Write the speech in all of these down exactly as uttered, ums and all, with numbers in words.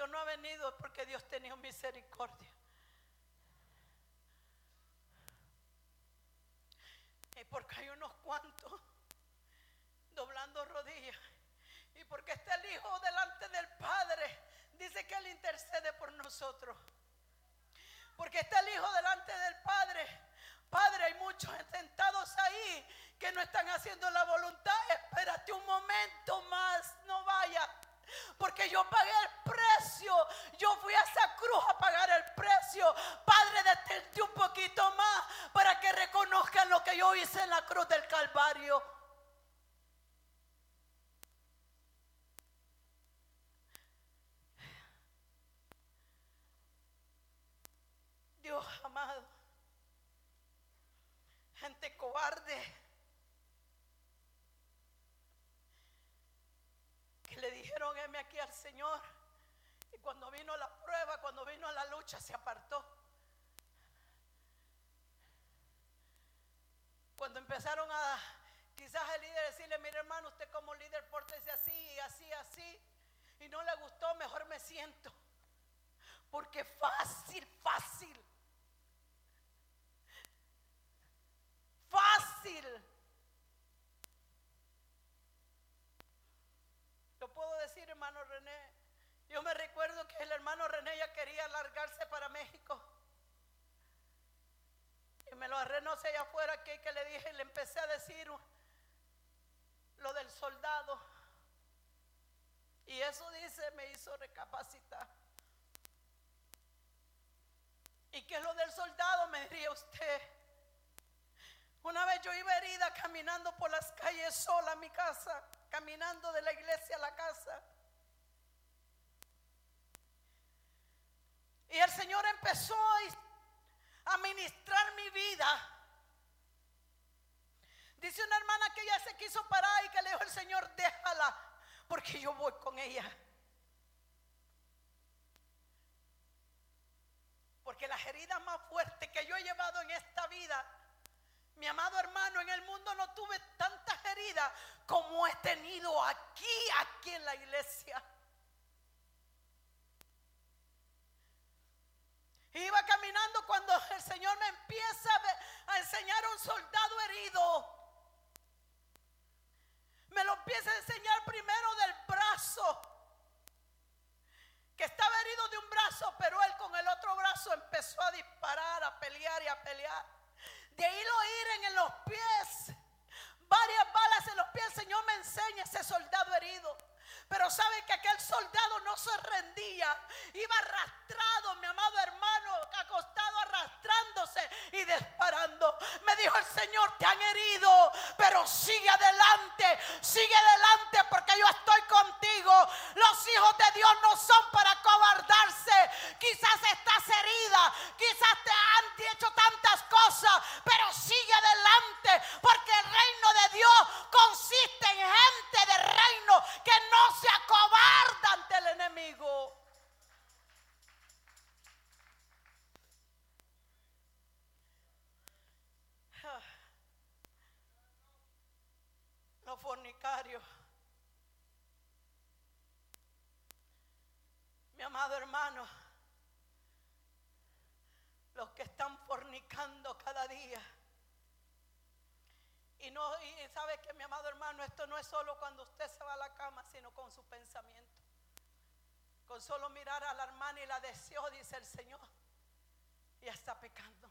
Dios no ha venido es porque Dios tenía misericordia. Y porque hay unos cuantos doblando rodillas. Y porque está el Hijo delante del Padre, dice que Él intercede por nosotros. Porque está el Hijo delante del Padre. Padre, hay muchos sentados ahí que no están haciendo la voluntad. Espérate un momento más, no vayas. Porque yo pagué el precio. Yo fui a esa cruz a pagar el precio. Padre, detente un poquito más para que reconozcan lo que yo hice en la cruz del Calvario. Dios amado, gente cobarde que le dijeron heme aquí al Señor, y cuando vino la prueba, cuando vino la lucha, se apartó. Cuando empezaron a, quizás el líder decirle, mire hermano, usted como líder pórtese así y así, así, y no le gustó, mejor me siento. Porque fácil, fácil Fácil. Lo puedo decir, hermano René. Yo me recuerdo que el hermano René ya quería largarse para México. Y me lo agarré, no sé, allá afuera, que, que le dije, le empecé a decir lo del soldado. Y eso dice, me hizo recapacitar. ¿Y qué es lo del soldado? Me diría usted. Una vez yo iba herida caminando por las calles sola a mi casa, caminando de la iglesia a la casa. Y el Señor empezó a ministrar mi vida. Dice una hermana que ella se quiso parar y que le dijo el Señor, déjala, porque yo voy con ella. Porque las heridas más fuertes que yo he llevado en esta vida, mi amado hermano, en el mundo no tuve tantas heridas como he tenido aquí, aquí en la iglesia. Iba caminando cuando el Señor me empieza a enseñar a un soldado herido. Me lo empieza a enseñar primero del brazo, que estaba herido de un brazo, pero él con el otro brazo empezó a disparar, a pelear y a pelear. De ahí lo hieren en los pies, varias balas en los pies. El Señor me enseña ese soldado herido. Pero sabe que aquel soldado no se rendía, iba arrastrado, mi amado hermano, acostado, arrastrándose y disparando. Me dijo el Señor, te han herido, pero sigue adelante, sigue adelante, porque yo estoy contigo. Los hijos de Dios no son para cobardarse. Quizás estás herida, quizás te han hecho tantas cosas, pero sigue adelante, porque el reino de Dios consiste en gente de reino que no se acobarda ante el enemigo. Los fornicarios, mi amado hermano, los que están fornicando cada día. Y no, y sabe que, mi amado hermano, esto no es solo cuando usted se va a la cama, sino con su pensamiento. Con solo mirar a la hermana y la deseó, dice el Señor, ya está pecando.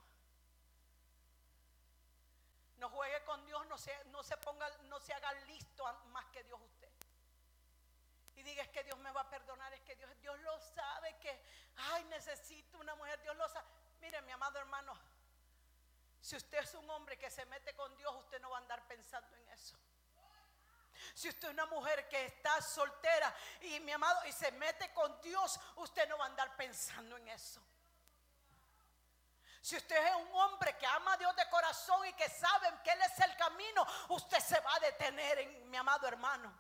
No juegue con Dios, no se, no se ponga, no se haga listo más que Dios usted. Y diga, es que Dios me va a perdonar, es que Dios, Dios lo sabe, que ay, necesito una mujer, Dios lo sabe. Mire, mi amado hermano, si usted es un hombre que se mete con Dios, usted no va a andar pensando en eso. Si usted es una mujer que está soltera y, mi amado, y se mete con Dios, usted no va a andar pensando en eso. Si usted es un hombre que ama a Dios de corazón y que sabe que Él es el camino, usted se va a detener en, mi amado hermano.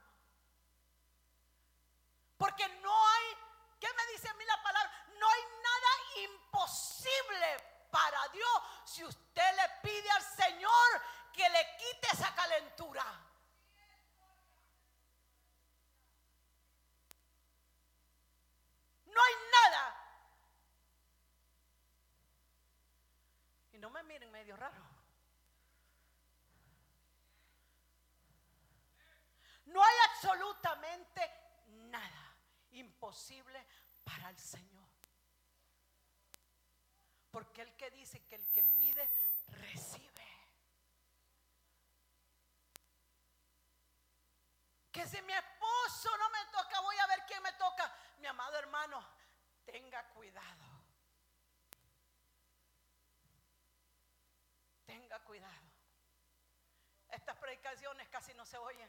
Porque no hay, ¿qué me dice a mí la palabra? No hay nada imposible para Dios si usted le pide al Señor que le quite esa calentura. No hay no me miren medio raro. No hay absolutamente nada imposible para el Señor. Porque el que dice que el que pide, recibe. Que si mi esposo no me toca, voy a ver quién me toca. Mi amado hermano, tenga cuidado. Tenga cuidado. Estas predicaciones casi no se oyen.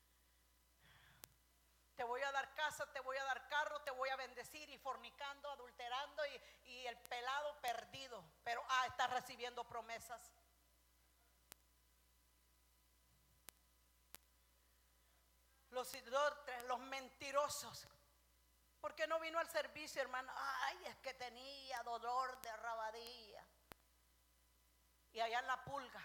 Te voy a dar casa, te voy a dar carro, te voy a bendecir, y fornicando, adulterando, y, y el pelado perdido. Pero ah, está recibiendo promesas. Los idólatras, los mentirosos. ¿Por qué no vino al servicio, hermano? Ay, es que tenía dolor de rabadilla. Y allá en la pulga,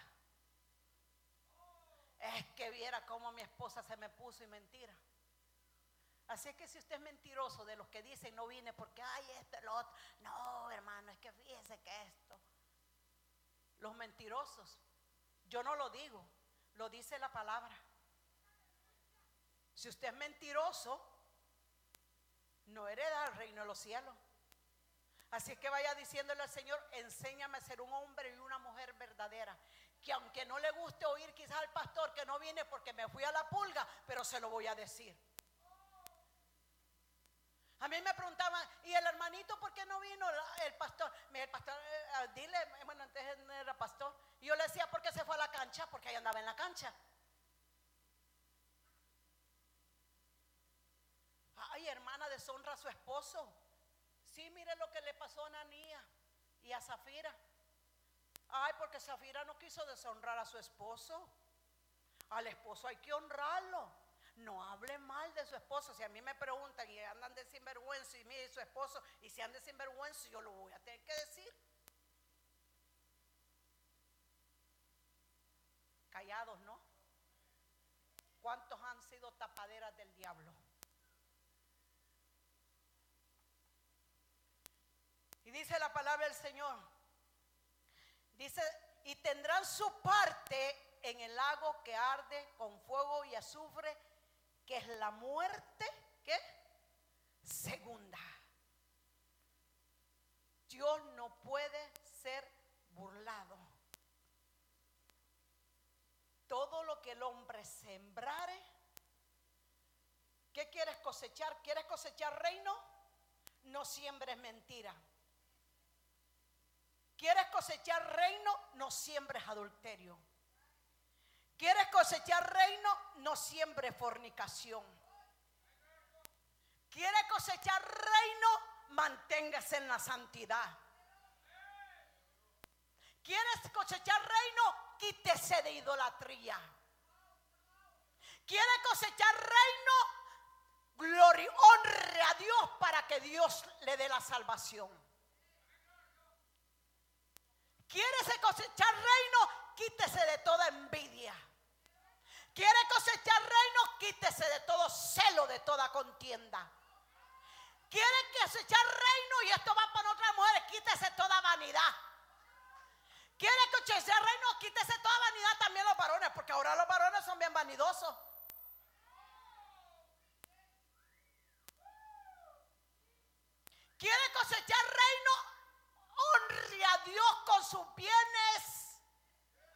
es que viera cómo mi esposa se me puso, y mentira. Así es que si usted es mentiroso, de los que dicen no vine porque ay, esto, lo otro. No, hermano, es que fíjese que esto. Los mentirosos, yo no lo digo, lo dice la palabra. Si usted es mentiroso, no hereda el reino de los cielos. Así es que vaya diciéndole al Señor, enséñame a ser un hombre y una mujer verdadera. Que aunque no le guste oír quizás al pastor que no viene porque me fui a la pulga, pero se lo voy a decir. A mí me preguntaban, ¿y el hermanito por qué no vino el pastor? El pastor, eh, dile, bueno, antes no era pastor. Y yo le decía, ¿por qué se fue a la cancha? Porque ahí andaba en la cancha. Ay, hermana, deshonra a su esposo. Sí, mire lo que le pasó a Ananías y a Zafira. Ay, porque Zafira no quiso deshonrar a su esposo. Al esposo hay que honrarlo. No hable mal de su esposo. Si a mí me preguntan y andan de sinvergüenza y mire su esposo, y si andan de sinvergüenza, yo lo voy a tener que decir. Callados, ¿no? ¿Cuántos han sido tapaderas del diablo? Y dice la palabra del Señor, dice, y tendrán su parte en el lago que arde con fuego y azufre, que es la muerte, ¿qué? Segunda. Dios no puede ser burlado. Todo lo que el hombre sembrare, ¿qué quieres cosechar? ¿Quieres cosechar reino? No siembres mentira. ¿Quieres cosechar reino? No siembres adulterio. ¿Quieres cosechar reino? No siembres fornicación. ¿Quieres cosechar reino? Manténgase en la santidad. ¿Quieres cosechar reino? Quítese de idolatría. ¿Quieres cosechar reino? Gloria, honre a Dios para que Dios le dé la salvación. ¿Quieres cosechar reino? Quítese de toda envidia. ¿Quiere cosechar reino? Quítese de todo celo, de toda contienda. ¿Quiere cosechar reino? Y esto va para otras mujeres. Quítese toda vanidad. ¿Quiere cosechar reino? Quítese toda vanidad también los varones, porque ahora los varones son bien vanidosos.